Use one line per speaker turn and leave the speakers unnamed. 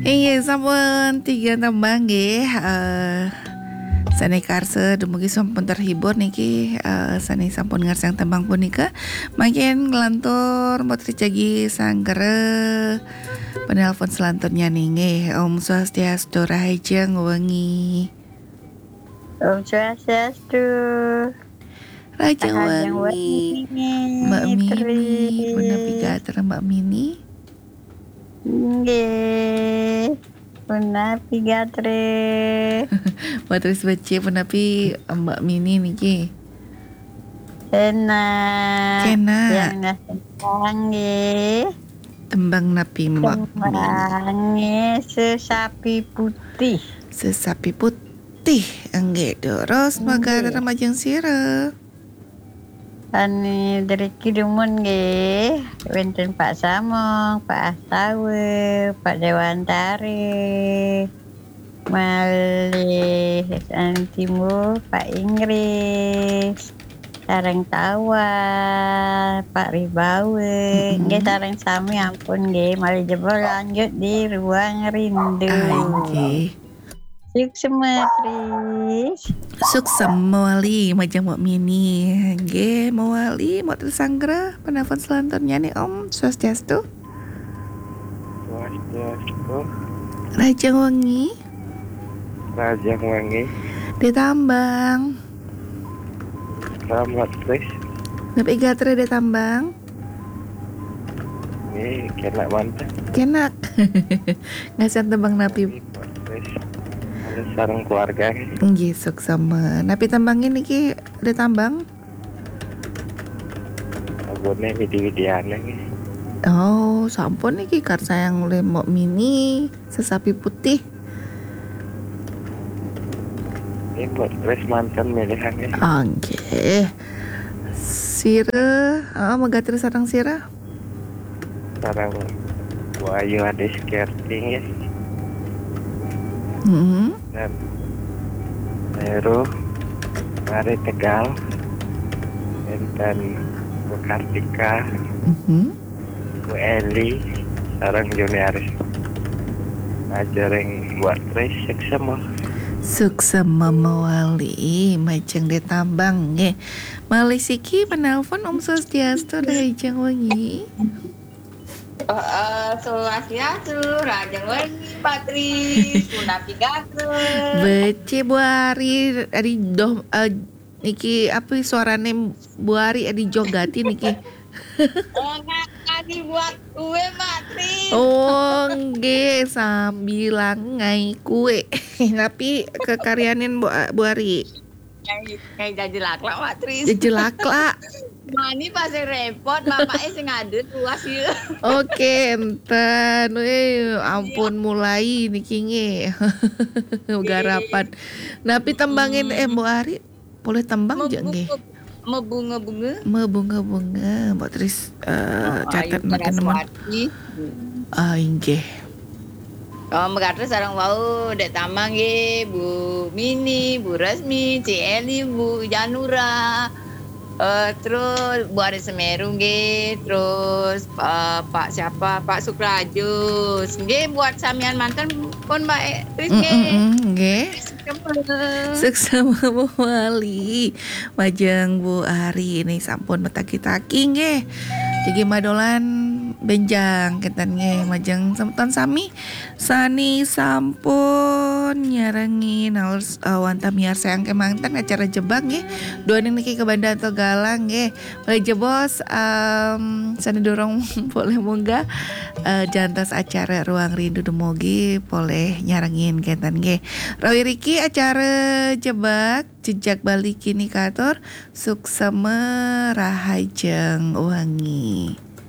Inggih sampun tiga tembang nggih sane karse dumugi sampun terhibur niki sane sampun ngarsang tembang punika makin ngelantur motri jagi sanggere penelpon selanturnya nggih Om Swastiastu rahajeng wengi.
Om Swastiastu.
Rahajeng wengi. Mbak Mini, bener pigater Mbak Mini.
Nggih. Punapi gatre.
Matris bece punapi Mbak Mini niki.
Enak.
Kena.
Yang tembang nggih.
Tembang napi Mbak Mini.
Tembangnya sesapi putih.
Sesapi putih enggak terus magara remajang sira.
Ani dari Kidumun nggih, wonten Pak Samong, Pak Astawe, Pak Dewantari, malih Timur, Pak Inggris, sareng Tawa, Pak Ribawe, nggih sareng sami ampun nggih, malih jebol lanjut di ruang rindu.
Nggih.
Suksematris.
Suksemawali majang Mbak Mini. Nggih, mawali mau tersanggra penelpon selanturnya nih Om Swastiastu.
Swastiastu.
Rajang wengi.
Rajang wengi.
Ditambang.
Selamat Tris.
Napi gatre ditambang.
Ini kena mantap.
Kenak. Ngasan tembang napi.
Tris. Ada sarang keluarga.
Nggih, suksema. Napi tambangin niki ditambang.
Abone widi-widiana nih.
Oh, sampun niki karsa yang lemok mini sesapi putih.
Ini buat Tris mantan milihannya.
Oke. Sira, megatri sarang sira.
Sarang Wahyu ada skirting ya. Dan Heru Mari Tegal dan Bu Kartika, Bu Eli, sarang junior ajaring buat Tris semua.
Suksema mawali majeng ditambang nggih. Malih siki penelpon Om Swastiastu rahajeng wengi.
Swastiastu, rajang wengi Patris, punapi gatre.
Bece Bu Ari ari doh niki apa suarane Bu Ari ari jogati niki.
Tadi buat kue Patris.
Oh, nggih sambil ngai kue. Tapi kekaryanin Bu Ari.
Kayak jadi laklak Patris.
Jejelakla.
Mani pasti repot, bapaknya sing ngadut luas ya.
Oke, enten. Ampun mulai niki nge. Garapan. Napi tembangin Bu Ari. Boleh tembang aja nggih.
Mebunga-bunga.
Mebunga-bunga. Mbak Tris catat makin teman. Inggih.
Megatre sareng wau dek tamang nggih Bu Mini, Bu Rasmi, Ci Eli, Bu Janura. Terus Bu Ari Semeru nggih, terus Pak siapa? Pak Sukrajus. Nggih buat samian mantan pun Mbak Tris nggih.
Nggih. Suksema wali majeng Bu Ari ini sampun metaki-taki nggih. Jadi madolan benjang keten nggih majeng semeton sami sani sampun nyarengin halus wanta miar sayang kemangtan acara jebak nggih. Dua niki ke Banda atau Galang nggih. Boleh jebos sani dorong boleh munggah jantas acara Ruang Rindu Demogi boleh nyarengin keten nggih. Rawi Riki acara jebak jejak balik kini kator suksema rahajeng wangi.